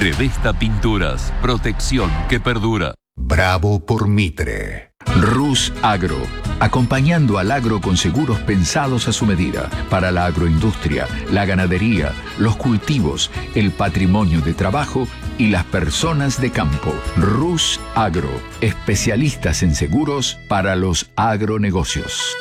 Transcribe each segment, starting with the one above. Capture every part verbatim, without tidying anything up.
Revesta Pinturas, protección que perdura. Bravo por Mitre. Rus Agro, acompañando al agro con seguros pensados a su medida, para la agroindustria, la ganadería, los cultivos, el patrimonio de trabajo y las personas de campo. Rus Agro, especialistas en seguros para los agronegocios.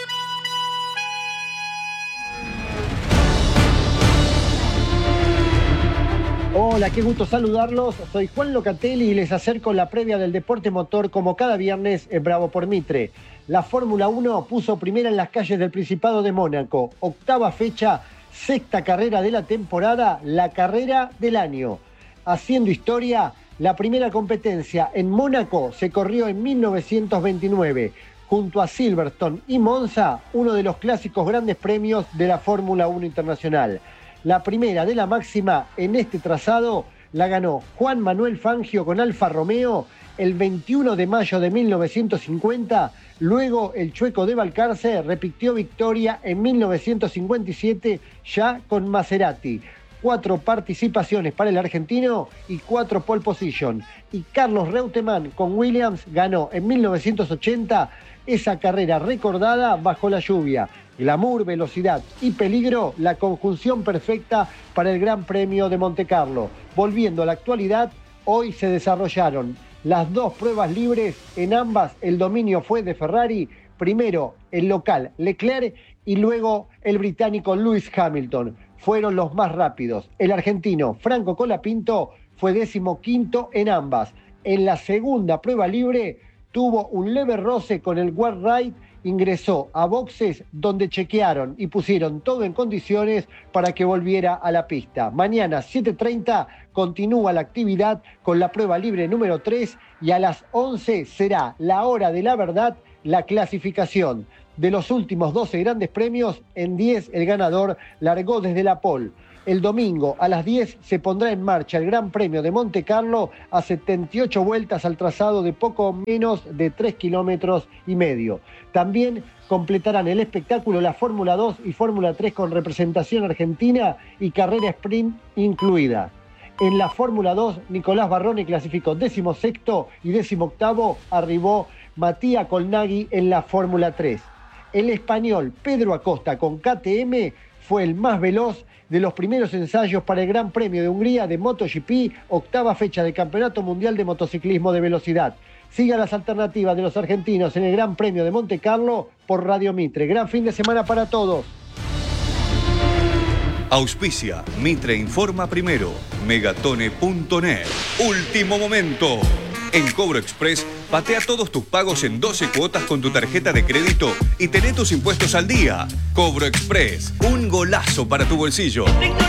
Hola, qué gusto saludarlos. Soy Juan Locatelli y les acerco la previa del deporte motor como cada viernes en Bravo por Mitre. La Fórmula uno puso primera en las calles del Principado de Mónaco. Octava fecha, sexta carrera de la temporada, la carrera del año. Haciendo historia, la primera competencia en Mónaco se corrió en mil novecientos veintinueve. Junto a Silverstone y Monza, uno de los clásicos grandes premios de la Fórmula uno Internacional. La primera de la máxima en este trazado la ganó Juan Manuel Fangio con Alfa Romeo el veintiuno de mayo de mil novecientos cincuenta. Luego el chueco de Valcarce repitió victoria en mil novecientos cincuenta y siete ya con Maserati. Cuatro participaciones para el argentino y cuatro pole position. Y Carlos Reutemann con Williams ganó en mil novecientos ochenta esa carrera recordada bajo la lluvia. Glamour, velocidad y peligro, la conjunción perfecta para el Gran Premio de Montecarlo. Volviendo a la actualidad, hoy se desarrollaron las dos pruebas libres, en ambas el dominio fue de Ferrari, primero el local Leclerc y luego el británico Lewis Hamilton. Fueron los más rápidos. El argentino Franco Colapinto fue decimoquinto en ambas. En la segunda prueba libre tuvo un leve roce con el Ward Right, ingresó a boxes donde chequearon y pusieron todo en condiciones para que volviera a la pista. Mañana siete treinta continúa la actividad con la prueba libre número tres y a las once será la hora de la verdad, la clasificación. De los últimos doce grandes premios, en diez el ganador largó desde la pole. El domingo a las diez se pondrá en marcha el Gran Premio de Montecarlo a setenta y ocho vueltas al trazado de poco menos de tres kilómetros y medio. También completarán el espectáculo la Fórmula dos y Fórmula tres con representación argentina y carrera sprint incluida. En la Fórmula dos, Nicolás Barrone clasificó decimosexto y decimoctavo, arribó Matías Colnaghi en la Fórmula tres. El español Pedro Acosta con K T M fue el más veloz de los primeros ensayos para el Gran Premio de Hungría de MotoGP, octava fecha del Campeonato Mundial de Motociclismo de Velocidad. Siga las alternativas de los argentinos en el Gran Premio de Montecarlo por Radio Mitre. Gran fin de semana para todos. Auspicia Mitre Informa Primero, megatone punto net. Último momento. En Cobro Express, patea todos tus pagos en doce cuotas con tu tarjeta de crédito y tené tus impuestos al día. Cobro Express, un golazo para tu bolsillo.